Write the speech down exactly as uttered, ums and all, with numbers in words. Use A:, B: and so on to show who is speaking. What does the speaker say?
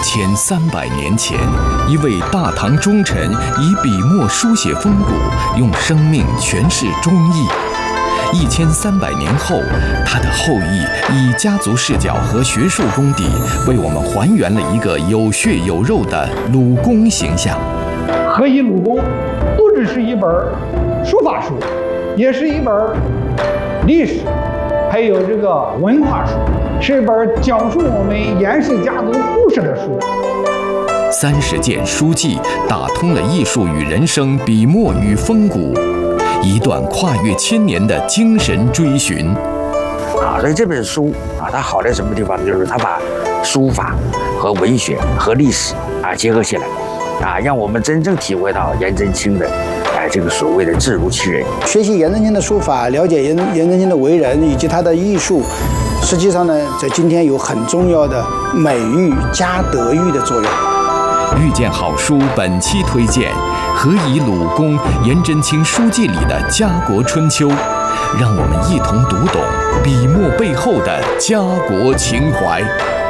A: 千三百年前，一位大唐忠臣以笔墨书写风骨，用生命诠释忠义。一千三百年后，他的后裔以家族视角和学术功底，为我们还原了一个有血有肉的鲁公形象。
B: 何以鲁公不只是一本书法书，也是一本历史，还有这个文化书，是一本讲述我们颜氏家族故事的书。
A: 三十件书记打通了艺术与人生，笔墨与风骨，一段跨越千年的精神追寻。
C: 啊，所以这本书啊，它好在什么地方呢？就是它把书法和文学和历史啊结合起来，啊，让我们真正体会到颜真卿的哎这个所谓的字如其人。
D: 学习颜真卿的书法，了解颜颜真卿的为人以及他的艺术，实际上呢，在今天有很重要的美育加德育的作用。
A: 遇见好书本期推荐《何以鲁公颜真卿书记》里的家国春秋，让我们一同读懂笔墨背后的家国情怀。